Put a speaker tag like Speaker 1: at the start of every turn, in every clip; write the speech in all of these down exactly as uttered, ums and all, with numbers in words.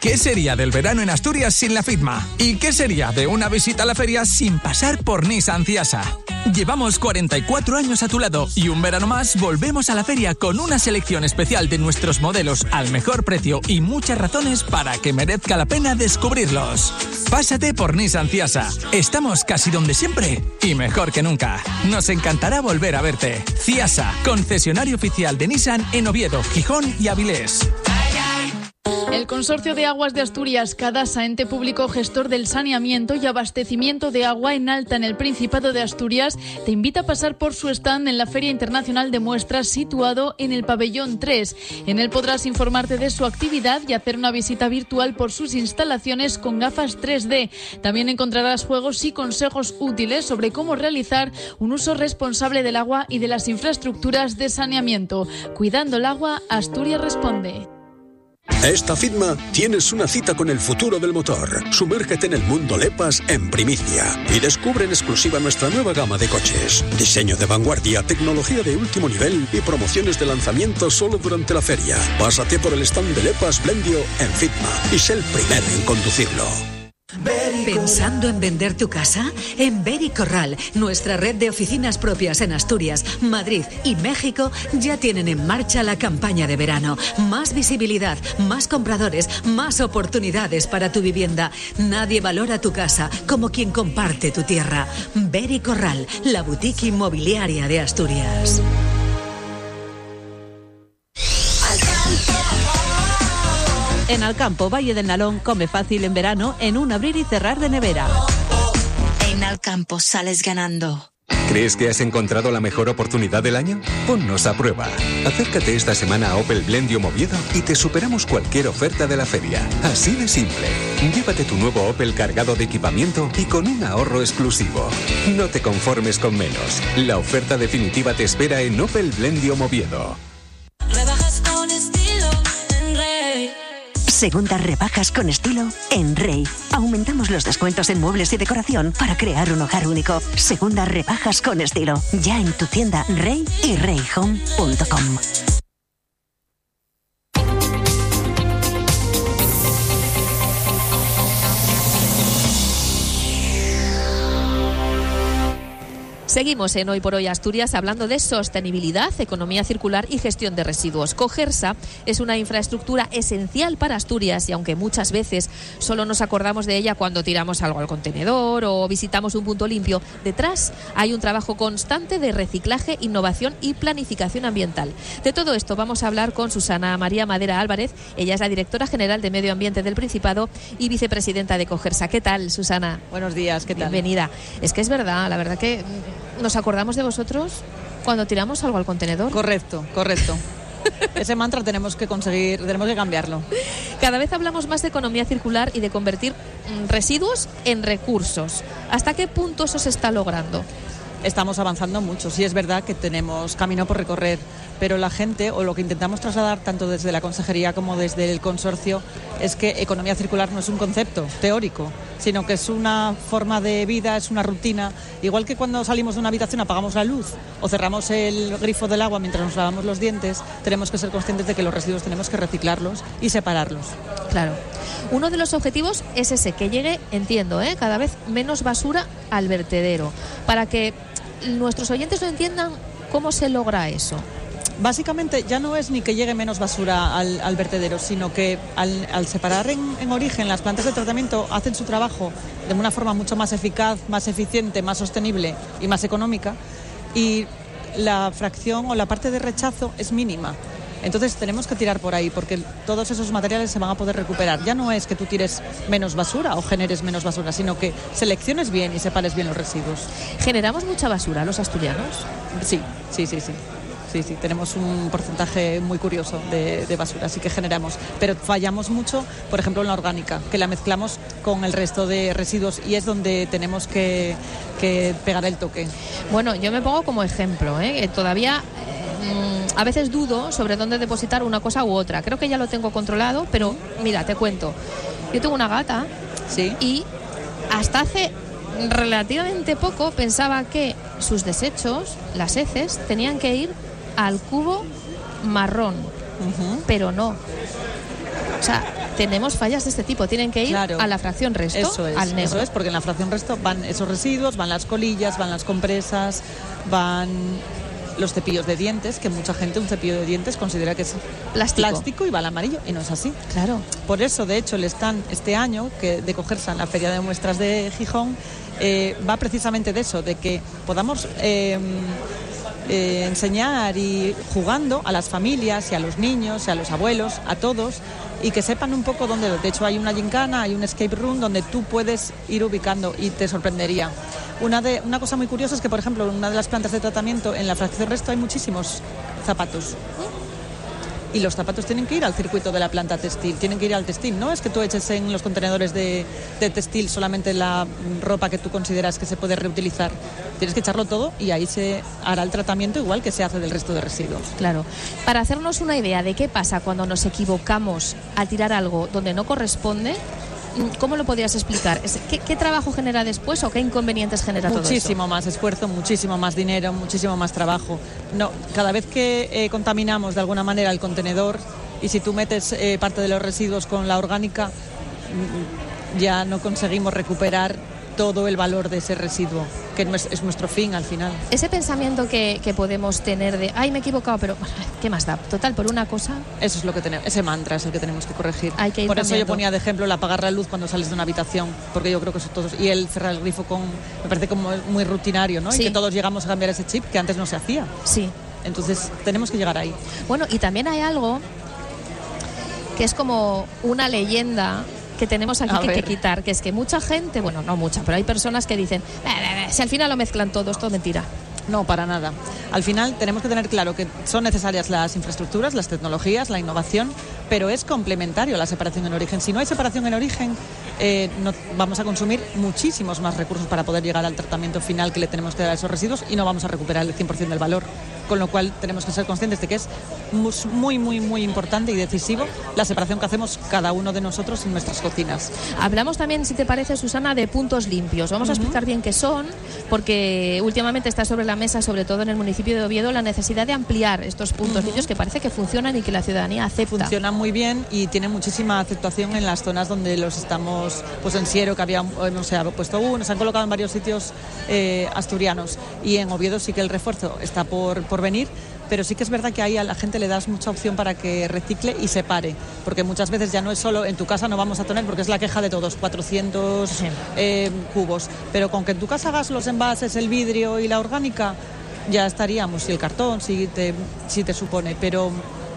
Speaker 1: ¿Qué sería del verano en Asturias sin la FITMA? ¿Y qué sería de una visita a la feria sin pasar por Nissan Ciasa? Llevamos cuarenta y cuatro años a tu lado y un verano más volvemos a la feria con una selección especial de nuestros modelos al mejor precio y muchas razones para que merezca la pena descubrirlos. Pásate por Nissan Ciasa. Estamos casi donde siempre y mejor que nunca. Nos encantará volver a verte. Ciasa, concesionario oficial de Nissan en Oviedo, Gijón y Avilés.
Speaker 2: El Consorcio de Aguas de Asturias, Cadasa, ente público gestor del saneamiento y abastecimiento de agua en alta en el Principado de Asturias, te invita a pasar por su stand en la Feria Internacional de Muestras situado en el Pabellón tres. En él podrás informarte de su actividad y hacer una visita virtual por sus instalaciones con gafas tres D. También encontrarás juegos y consejos útiles sobre cómo realizar un uso responsable del agua y de las infraestructuras de saneamiento. Cuidando el agua, Asturias responde.
Speaker 3: Esta FITMA tienes una cita con el futuro del motor. Sumérgete en el mundo Lepas en primicia y descubre en exclusiva nuestra nueva gama de coches. Diseño de vanguardia, tecnología de último nivel y promociones de lanzamiento solo durante la feria. Pásate por el stand de Lepas Blendio en FITMA y sé el primero en conducirlo.
Speaker 4: ¿Pensando en vender tu casa? En Beri Corral, nuestra red de oficinas propias en Asturias, Madrid y México, ya tienen en marcha la campaña de verano. Más visibilidad, más compradores, más oportunidades para tu vivienda. Nadie valora tu casa como quien comparte tu tierra. Beri Corral, la boutique inmobiliaria de Asturias.
Speaker 5: En Alcampo, Valle del Nalón, come fácil en verano en un abrir y cerrar de nevera.
Speaker 6: En Alcampo sales ganando.
Speaker 7: ¿Crees que has encontrado la mejor oportunidad del año? Ponnos a prueba. Acércate esta semana a Opel Blendio Oviedo y te superamos cualquier oferta de la feria. Así de simple. Llévate tu nuevo Opel cargado de equipamiento y con un ahorro exclusivo. No te conformes con menos. La oferta definitiva te espera en Opel Blendio Oviedo.
Speaker 8: Rebajas con estilo en Rey.
Speaker 9: Segundas rebajas con estilo en Rey. Aumentamos los descuentos en muebles y decoración para crear un hogar único. Segundas rebajas con estilo. Ya en tu tienda Rey y rey home punto com.
Speaker 10: Seguimos en Hoy por Hoy Asturias hablando de sostenibilidad, economía circular y gestión de residuos. Cogersa es una infraestructura esencial para Asturias y aunque muchas veces solo nos acordamos de ella cuando tiramos algo al contenedor o visitamos un punto limpio, detrás hay un trabajo constante de reciclaje, innovación y planificación ambiental. De todo esto vamos a hablar con Susana María Madera Álvarez. Ella es la directora general de Medio Ambiente del Principado y vicepresidenta de Cogersa. ¿Qué tal, Susana?
Speaker 11: Buenos días, ¿qué tal?
Speaker 10: Bienvenida. Es que es verdad, la verdad que nos acordamos de vosotros cuando tiramos algo al contenedor.
Speaker 11: Correcto, correcto. Ese mantra tenemos que conseguir, tenemos que cambiarlo.
Speaker 10: Cada vez hablamos más de economía circular y de convertir residuos en recursos. ¿Hasta qué punto eso se está logrando?
Speaker 11: Estamos avanzando mucho. Sí, es verdad que tenemos camino por recorrer, pero la gente, o lo que intentamos trasladar tanto desde la consejería como desde el consorcio, es que economía circular no es un concepto teórico, sino que es una forma de vida, es una rutina. Igual que cuando salimos de una habitación apagamos la luz o cerramos el grifo del agua mientras nos lavamos los dientes, tenemos que ser conscientes de que los residuos tenemos que reciclarlos y separarlos.
Speaker 10: Claro. Uno de los objetivos es ese, que llegue, entiendo, ¿eh? cada vez menos basura al vertedero. Para que nuestros oyentes lo entiendan, ¿cómo se logra eso?
Speaker 11: Básicamente ya no es ni que llegue menos basura al, al vertedero, sino que al, al separar en, en origen las plantas de tratamiento hacen su trabajo de una forma mucho más eficaz, más eficiente, más sostenible y más económica, y la fracción o la parte de rechazo es mínima. Entonces tenemos que tirar por ahí porque todos esos materiales se van a poder recuperar. Ya no es que tú tires menos basura o generes menos basura, sino que selecciones bien y separes bien los residuos.
Speaker 10: ¿Generamos mucha basura los asturianos?
Speaker 11: Sí, sí, sí, sí. Sí, sí, tenemos un porcentaje muy curioso de, de basura, así que generamos. Pero fallamos mucho, por ejemplo, en la orgánica, que la mezclamos con el resto de residuos y es donde tenemos que, que pegar el toque.
Speaker 10: Bueno, yo me pongo como ejemplo, ¿eh? Todavía eh, a veces dudo sobre dónde depositar una cosa u otra. Creo que ya lo tengo controlado, pero mira, te cuento. Yo tengo una gata,
Speaker 11: ¿sí?
Speaker 10: Y hasta hace relativamente poco pensaba que sus desechos, las heces, tenían que ir al cubo marrón, uh-huh. Pero no. O sea, tenemos fallas de este tipo. Tienen que ir
Speaker 11: Claro.
Speaker 10: a la fracción resto,
Speaker 11: Eso es,
Speaker 10: al negro.
Speaker 11: eso es, porque en la fracción resto van esos residuos, van las colillas, van las compresas, van los cepillos de dientes, que mucha gente un cepillo de dientes considera que es
Speaker 10: Plástico.
Speaker 11: plástico y va al amarillo, y no es así.
Speaker 10: Claro.
Speaker 11: Por eso, de hecho, el stand este año que de Cogersa en la Feria de Muestras de Gijón eh, va precisamente de eso, de que podamos eh, eh, enseñar y jugando a las familias y a los niños y a los abuelos, a todos, y que sepan un poco dónde. De hecho, hay una gincana, hay un escape room donde tú puedes ir ubicando y te sorprendería. Una, de, una cosa muy curiosa es que, por ejemplo, en una de las plantas de tratamiento, en la fracción resto, hay muchísimos zapatos. Y los zapatos tienen que ir al circuito de la planta textil, tienen que ir al textil. No es que tú eches en los contenedores de, de textil solamente la ropa que tú consideras que se puede reutilizar. Tienes que echarlo todo y ahí se hará el tratamiento igual que se hace del resto de residuos.
Speaker 10: Claro. Para hacernos una idea de qué pasa cuando nos equivocamos al tirar algo donde no corresponde, ¿cómo lo podrías explicar? ¿Qué, qué trabajo genera después o qué inconvenientes genera todo eso?
Speaker 11: Muchísimo más esfuerzo, muchísimo más dinero, muchísimo más trabajo. No, cada vez que eh, contaminamos de alguna manera el contenedor, y si tú metes eh, parte de los residuos con la orgánica, ya no conseguimos recuperar todo el valor de ese residuo, que es nuestro fin al final.
Speaker 10: Ese pensamiento que, que podemos tener de, ay, me he equivocado, pero ¿qué más da? Total, por una cosa...
Speaker 11: Eso es lo que tenemos, ese mantra es el que tenemos que corregir.
Speaker 10: Hay que ir
Speaker 11: por eso
Speaker 10: cambiando.
Speaker 11: yo ponía de ejemplo el apagar la luz cuando sales de una habitación, porque yo creo que eso todos... Y el cerrar el grifo con... me parece como muy rutinario, ¿no?
Speaker 10: Sí.
Speaker 11: Y que todos llegamos a cambiar ese chip que antes no se hacía.
Speaker 10: Sí.
Speaker 11: Entonces tenemos que llegar ahí.
Speaker 10: Bueno, y también hay algo que es como una leyenda que tenemos aquí que, que quitar, que es que mucha gente, bueno, no mucha, pero hay personas que dicen, eh, eh, eh, si al final lo mezclan todo, es todo mentira.
Speaker 11: No, para nada. Al final tenemos que tener claro que son necesarias las infraestructuras, las tecnologías, la innovación, pero es complementario la separación en origen. Si no hay separación en origen, eh, no, vamos a consumir muchísimos más recursos para poder llegar al tratamiento final que le tenemos que dar a esos residuos y no vamos a recuperar el cien por ciento del valor. Con lo cual tenemos que ser conscientes de que es muy, muy, muy importante y decisivo la separación que hacemos cada uno de nosotros en nuestras cocinas.
Speaker 10: Hablamos también, si te parece, Susana, de puntos limpios. Vamos uh-huh. a explicar bien qué son, porque últimamente está sobre la mesa, sobre todo en el municipio de Oviedo, la necesidad de ampliar estos puntos uh-huh. limpios que parece que funcionan y que la ciudadanía acepta.
Speaker 11: Funcionan muy bien y tienen muchísima aceptación en las zonas donde los estamos, pues en Siero, que había, no sé, ha puesto uno, se han colocado en varios sitios eh, asturianos, y en Oviedo sí que el refuerzo está por, por venir. Pero sí que es verdad que ahí a la gente le das mucha opción para que recicle y separe, porque muchas veces ya no es solo en tu casa, no vamos a tener, porque es la queja de todos, cuatrocientos sí. eh, cubos, pero con que en tu casa hagas los envases, el vidrio y la orgánica, ya estaríamos, y el cartón, si te, si te supone, pero...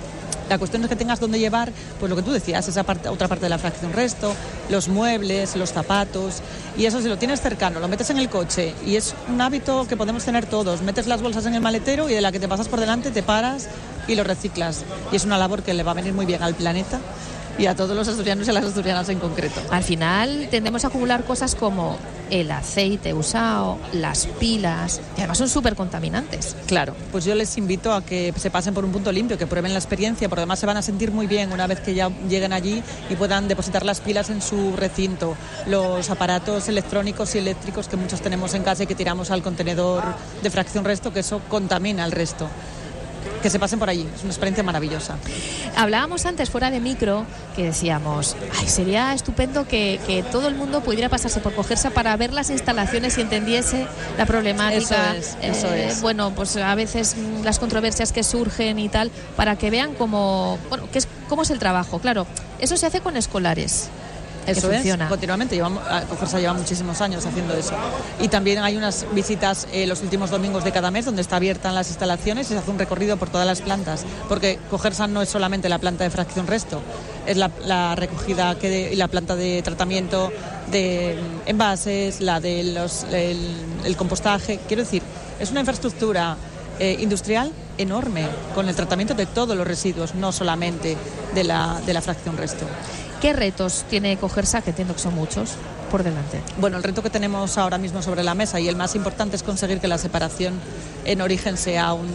Speaker 11: La cuestión es que tengas donde llevar, pues lo que tú decías, esa parte, otra parte de la fracción resto, los muebles, los zapatos, y eso si lo tienes cercano, lo metes en el coche, y es un hábito que podemos tener todos, metes las bolsas en el maletero y de la que te pasas por delante te paras y lo reciclas, y es una labor que le va a venir muy bien al planeta y a todos los asturianos y a las asturianas en concreto.
Speaker 10: Al final tendemos a acumular cosas como el aceite usado, las pilas, que además son súper contaminantes.
Speaker 11: Claro, pues yo les invito a que se pasen por un punto limpio, que prueben la experiencia, porque además se van a sentir muy bien una vez que ya lleguen allí y puedan depositar las pilas en su recinto, los aparatos electrónicos y eléctricos que muchos tenemos en casa y que tiramos al contenedor de fracción resto, que eso contamina el resto. Que se pasen por allí, es una experiencia maravillosa.
Speaker 10: Hablábamos antes fuera de micro que decíamos, ay, sería estupendo que, que todo el mundo pudiera pasarse por Cogersa para ver las instalaciones y entendiese la problemática.
Speaker 11: Eso es, eso
Speaker 10: eh,
Speaker 11: es.
Speaker 10: Bueno, pues a veces las controversias que surgen y tal, para que vean cómo, bueno, qué es, cómo es el trabajo. Claro, eso se hace con escolares.
Speaker 11: Eso
Speaker 10: es,
Speaker 11: funciona. Continuamente, llevamos, Cogersa lleva muchísimos años haciendo eso. Y también hay unas visitas eh, los últimos domingos de cada mes donde está abiertas las instalaciones y se hace un recorrido por todas las plantas, porque Cogersa no es solamente la planta de fracción resto, es la, la recogida que de, y la planta de tratamiento de envases, la de los, el, el compostaje. Quiero decir, es una infraestructura eh, industrial enorme con el tratamiento de todos los residuos, no solamente de la, de la fracción resto.
Speaker 10: ¿Qué retos tiene Cogersa, que entiendo que son muchos, por delante?
Speaker 11: Bueno, el reto que tenemos ahora mismo sobre la mesa y el más importante es conseguir que la separación en origen sea, un,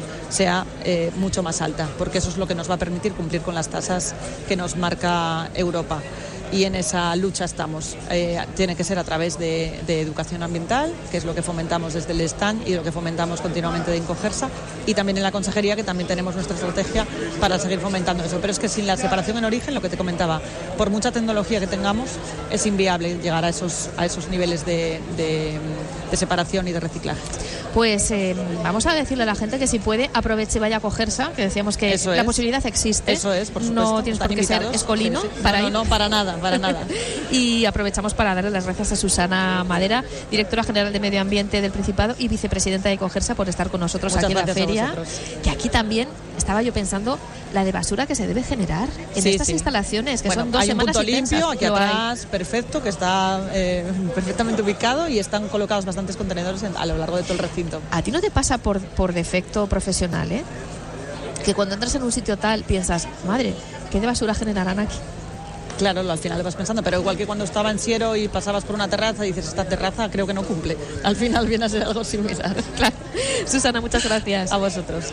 Speaker 11: sea eh, mucho más alta, porque eso es lo que nos va a permitir cumplir con las tasas que nos marca Europa. y en esa lucha estamos. Eh, tiene que ser a través de, de educación ambiental, que es lo que fomentamos desde el stand y lo que fomentamos continuamente de Incogersa, y también en la consejería, que también tenemos nuestra estrategia para seguir fomentando eso. Pero es que sin la separación en origen, lo que te comentaba, por mucha tecnología que tengamos, es inviable llegar a esos, a esos niveles de, de, de separación y de reciclaje.
Speaker 10: Pues eh, vamos a decirle a la gente que si puede, aproveche y vaya a Cogersa, que decíamos que
Speaker 11: Eso
Speaker 10: la
Speaker 11: es.
Speaker 10: posibilidad existe.
Speaker 11: Eso es, por supuesto.
Speaker 10: No tienes por qué ser escolino
Speaker 11: sí, sí.
Speaker 10: para
Speaker 11: no,
Speaker 10: ir.
Speaker 11: No, no, para nada, para nada.
Speaker 10: Y aprovechamos para darle las gracias a Susana Madera, directora general de Medio Ambiente del Principado y vicepresidenta de Cogersa, por estar con nosotros
Speaker 11: Muchas
Speaker 10: aquí en la
Speaker 11: gracias a
Speaker 10: feria.
Speaker 11: vosotros.
Speaker 10: Que aquí también estaba yo pensando la de basura que se debe generar en
Speaker 11: Sí,
Speaker 10: estas
Speaker 11: sí.
Speaker 10: instalaciones, que
Speaker 11: Bueno,
Speaker 10: son dos
Speaker 11: hay un
Speaker 10: semanas
Speaker 11: punto
Speaker 10: intensas.
Speaker 11: limpio aquí
Speaker 10: Lo hay.
Speaker 11: atrás, perfecto, que está eh, perfectamente ubicado, y están colocados bastantes contenedores en- a lo largo de todo el recinto.
Speaker 10: A ti no te pasa por, por defecto profesional, ¿eh? Que cuando entras en un sitio tal piensas, madre, ¿qué de basura generarán aquí?
Speaker 11: Claro, al final lo vas pensando, pero igual que cuando estaba en Siero y pasabas por una terraza y dices, esta terraza creo que no cumple. Al final viene a ser algo similar.
Speaker 10: Claro. Susana, muchas gracias.
Speaker 11: A vosotros.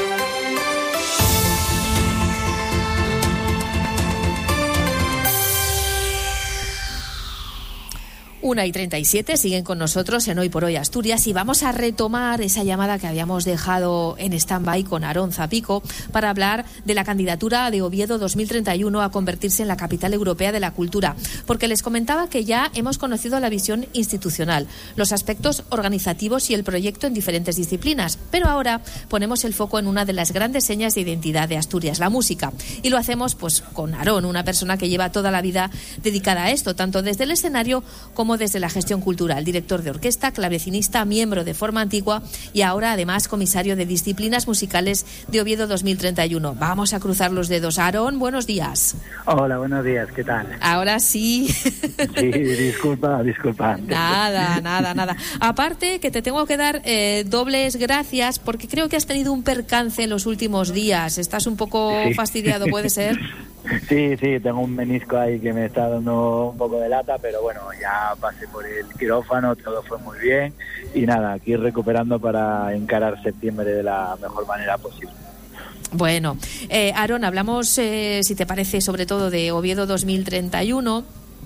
Speaker 10: una y treinta y siete, siguen con nosotros en Hoy por Hoy Asturias, y vamos a retomar esa llamada que habíamos dejado en stand-by con Aarón Zapico para hablar de la candidatura de Oviedo dos mil treinta y uno a convertirse en la capital europea de la cultura, porque les comentaba que ya hemos conocido la visión institucional, los aspectos organizativos y el proyecto en diferentes disciplinas, pero ahora ponemos el foco en una de las grandes señas de identidad de Asturias, la música, y lo hacemos pues con Aarón, una persona que lleva toda la vida dedicada a esto, tanto desde el escenario como desde la gestión cultural, director de orquesta, clavecinista, miembro de Forma Antigua y ahora además comisario de disciplinas musicales de Oviedo dos mil treinta y uno. Vamos a cruzar los dedos. Aarón, buenos días.
Speaker 12: Hola, buenos días, ¿qué tal?
Speaker 10: Ahora sí.
Speaker 12: Sí, disculpa, disculpa.
Speaker 10: Nada, nada, nada. Aparte que te tengo que dar eh, dobles gracias porque creo que has tenido un percance en los últimos días. Estás un poco
Speaker 12: Sí.
Speaker 10: fastidiado, ¿puede ser?
Speaker 12: Sí, sí, tengo un menisco ahí que me está dando un poco de lata, pero bueno, ya pasé por el quirófano, todo fue muy bien y nada, aquí recuperando para encarar septiembre de la mejor manera posible.
Speaker 10: Bueno, eh, Aarón, hablamos, eh, si te parece, sobre todo de Oviedo dos mil treinta y uno.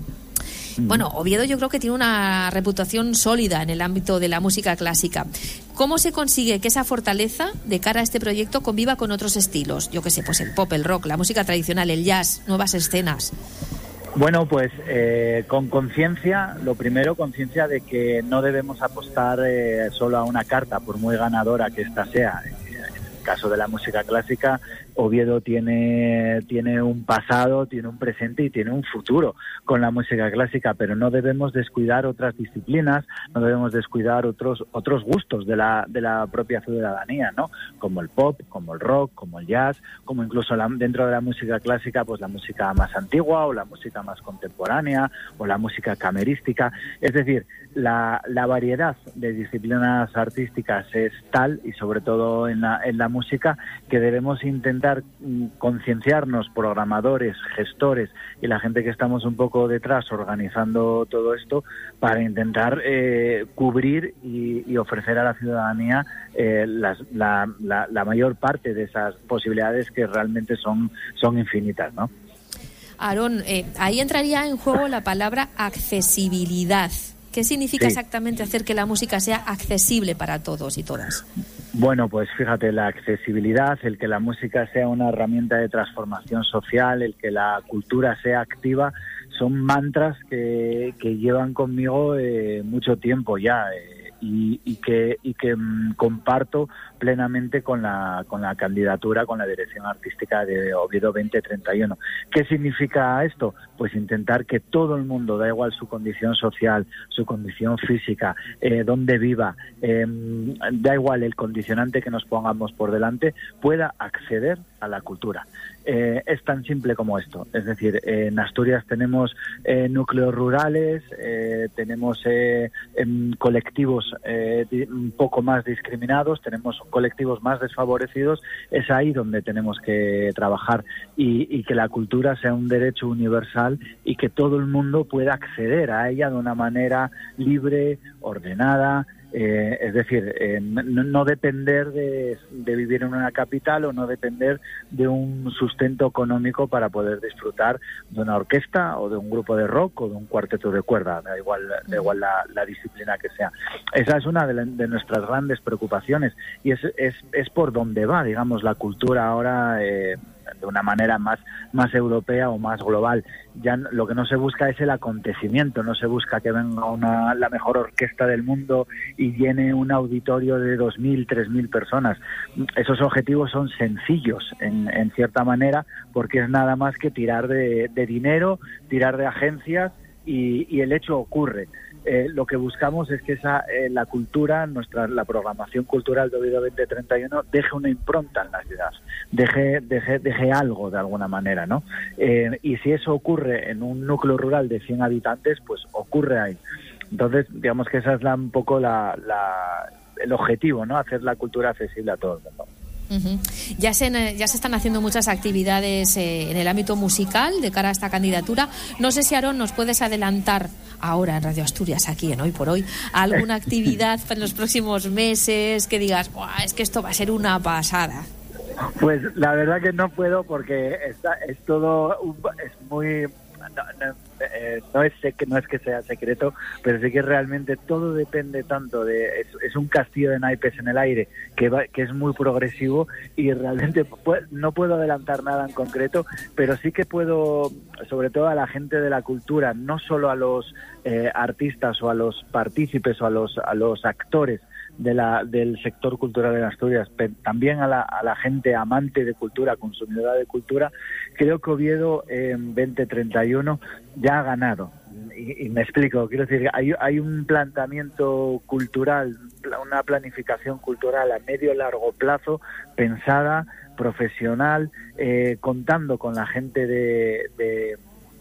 Speaker 10: Bueno, Oviedo yo creo que tiene una reputación sólida en el ámbito de la música clásica. ¿Cómo se consigue que esa fortaleza de cara a este proyecto conviva con otros estilos? Yo qué sé, pues el pop, el rock, la música tradicional, el jazz, nuevas escenas.
Speaker 12: Bueno, pues eh, con conciencia, lo primero, conciencia de que no debemos apostar eh, solo a una carta, por muy ganadora que ésta sea. En el caso de la música clásica, Oviedo tiene, tiene un pasado, tiene un presente y tiene un futuro con la música clásica, pero no debemos descuidar otras disciplinas, no debemos descuidar otros otros gustos de la de la propia ciudadanía, ¿no? Como el pop, como el rock, como el jazz, como incluso la, dentro de la música clásica, pues la música más antigua o la música más contemporánea o la música camerística. Es decir, la, la variedad de disciplinas artísticas es tal, y sobre todo en la, en la música, que debemos intentar concienciarnos, programadores, gestores y la gente que estamos un poco detrás organizando todo esto, para intentar eh, cubrir y, y ofrecer a la ciudadanía eh, las, la, la, la mayor parte de esas posibilidades que realmente son, son infinitas, ¿no?
Speaker 10: Aarón, eh, ahí entraría en juego la palabra accesibilidad. ¿Qué significa
Speaker 12: Sí.
Speaker 10: exactamente hacer que la música sea accesible para todos y todas?
Speaker 12: Bueno, pues fíjate, la accesibilidad, el que la música sea una herramienta de transformación social, el que la cultura sea activa, son mantras que, que llevan conmigo eh, mucho tiempo ya eh, y, y que, y que mm, comparto plenamente con la, con la candidatura, con la dirección artística de Oviedo veinte treinta y uno. ¿Qué significa esto? Pues intentar que todo el mundo, da igual su condición social, su condición física, eh, donde viva, eh, da igual el condicionante que nos pongamos por delante, pueda acceder a la cultura. Eh, es tan simple como esto. Es decir, eh, en Asturias tenemos eh, núcleos rurales, eh, tenemos eh, em, colectivos eh, di- un poco más discriminados, tenemos colectivos más desfavorecidos. Es ahí donde tenemos que trabajar y, y que la cultura sea un derecho universal y que todo el mundo pueda acceder a ella de una manera libre, ordenada, Eh, es decir, eh, no, no depender de, de vivir en una capital o no depender de un sustento económico para poder disfrutar de una orquesta o de un grupo de rock o de un cuarteto de cuerda, da igual, da igual la, la disciplina que sea. Esa es una de, la, de nuestras grandes preocupaciones y es, es, es por donde va, digamos, la cultura ahora eh, de una manera más, más europea o más global. Ya lo que no se busca es el acontecimiento, no se busca que venga una, la mejor orquesta del mundo y llene un auditorio de dos mil, tres mil personas. Esos objetivos son sencillos en, en cierta manera, porque es nada más que tirar de, de dinero, tirar de agencias y, y el hecho ocurre. Eh, lo que buscamos es que esa eh, la cultura, nuestra la programación cultural de Oviedo veinte treinta y uno deje una impronta en la ciudad, deje deje deje algo de alguna manera, ¿no? Eh, y si eso ocurre en un núcleo rural de cien habitantes, pues ocurre ahí. Entonces, digamos que esa es la, un poco la, la el objetivo, ¿no? Hacer la cultura accesible a todo el mundo.
Speaker 10: Uh-huh. Ya se, ya se están haciendo muchas actividades eh, en el ámbito musical de cara a esta candidatura. No sé si, Aarón, nos puedes adelantar ahora en Radio Asturias, aquí en Hoy por Hoy, alguna actividad para los próximos meses que digas, es que esto va a ser una pasada.
Speaker 12: Pues la verdad que no puedo porque está, es todo, es muy... No, no, eh, no, es que, no es que sea secreto, pero sí que realmente todo depende tanto de... Es, es un castillo de naipes en el aire que, va, que es muy progresivo y realmente pu- no puedo adelantar nada en concreto, pero sí que puedo, sobre todo a la gente de la cultura, no solo a los eh, artistas o a los partícipes o a los, a los actores de la, del sector cultural en Asturias, pero también a la, a la gente amante de cultura, consumidora de cultura. Creo que Oviedo en veinte treinta y uno ya ha ganado. Y, y me explico, quiero decir, hay, hay un planteamiento cultural, una planificación cultural a medio largo plazo, pensada, profesional, eh, contando con la gente de... de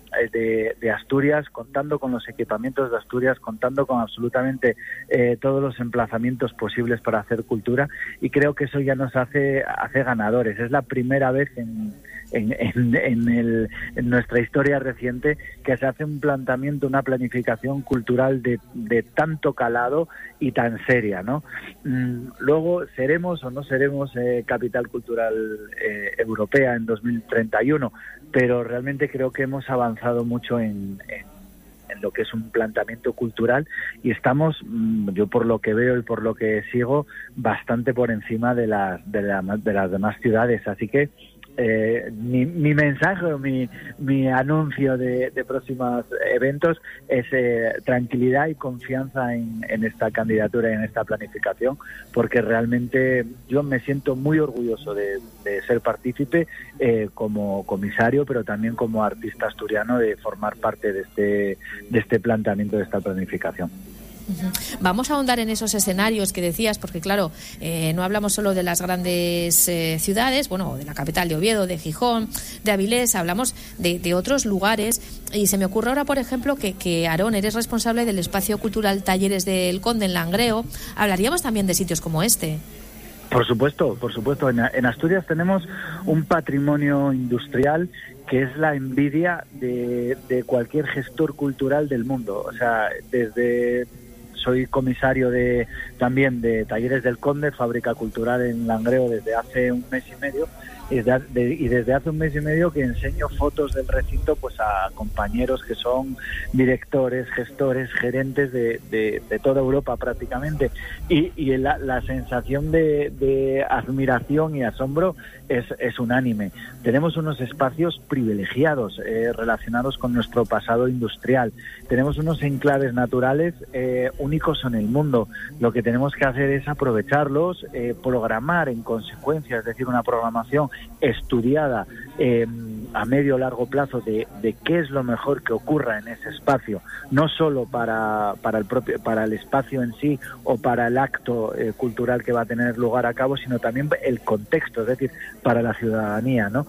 Speaker 12: De, de Asturias, contando con los equipamientos de Asturias, contando con absolutamente eh, todos los emplazamientos posibles para hacer cultura, y creo que eso ya nos hace, hace ganadores. Es la primera vez en, en, en, en, el, en nuestra historia reciente que se hace un planteamiento, una planificación cultural de, de tanto calado y tan seria, ¿no? Mm, luego, ¿seremos o no seremos eh, capital cultural eh, europea en dos mil treinta y uno? Pero realmente creo que hemos avanzado mucho en, en, en lo que es un planteamiento cultural y estamos, yo por lo que veo y por lo que sigo, bastante por encima de las, de, la, de las demás ciudades. Así que eh, mi, mi mensaje o mi, mi anuncio de, de próximos eventos es eh, tranquilidad y confianza en, en esta candidatura y en esta planificación, porque realmente yo me siento muy orgulloso de, de ser partícipe eh, como comisario, pero también como artista asturiano, de formar parte de este, de este planteamiento, de esta planificación.
Speaker 10: Vamos a ahondar en esos escenarios que decías, porque claro, eh, no hablamos solo de las grandes eh, ciudades, bueno, de la capital de Oviedo, de Gijón, de Avilés, hablamos de, de otros lugares, y se me ocurre ahora, por ejemplo, que, que Aarón, eres responsable del espacio cultural Talleres del Conde en Langreo. Hablaríamos también de sitios como este.
Speaker 12: Por supuesto, por supuesto. En, en Asturias tenemos un patrimonio industrial que es la envidia de, de cualquier gestor cultural del mundo. O sea, desde... Soy comisario de también de Talleres del Conde, fábrica cultural en Langreo, desde hace un mes y medio, y desde, de, y desde hace un mes y medio que enseño fotos del recinto pues a compañeros que son directores, gestores, gerentes de, de, de toda Europa prácticamente, y, y la, la sensación de, de admiración y asombro es, es unánime. Tenemos unos espacios privilegiados eh, relacionados con nuestro pasado industrial, tenemos unos enclaves naturales eh, únicos en el mundo. Lo que tenemos que hacer es aprovecharlos, eh, programar en consecuencia, es decir, una programación estudiada eh, a medio o largo plazo de, de qué es lo mejor que ocurra en ese espacio, no solo para, para el propio para el espacio en sí o para el acto eh, cultural que va a tener lugar a cabo, sino también el contexto, es decir, para la ciudadanía, ¿no?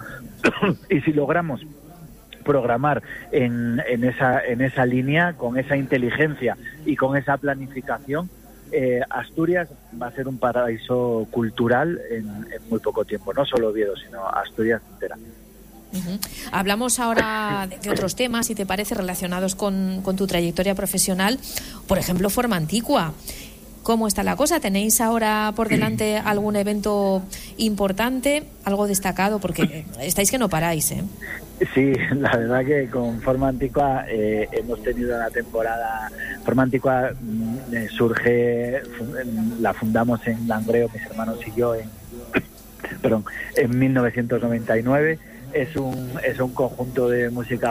Speaker 12: Y si logramos programar en, en esa en esa línea, con esa inteligencia y con esa planificación, eh, Asturias va a ser un paraíso cultural en, en muy poco tiempo, no solo Oviedo, sino Asturias entera.
Speaker 10: Uh-huh. Hablamos ahora de, de otros temas, si te parece, relacionados con, con tu trayectoria profesional. Por ejemplo, Forma Antigua. cómo está la cosa. ¿Tenéis ahora por delante algún evento importante, algo destacado? Porque estáis que no paráis, ¿eh?
Speaker 12: Sí, la verdad que con Forma Antigua eh, hemos tenido la temporada. Forma Antigua eh, surge, la fundamos en Langreo, mis hermanos y yo, en, perdón, en mil novecientos noventa y nueve. Es un, es un conjunto de música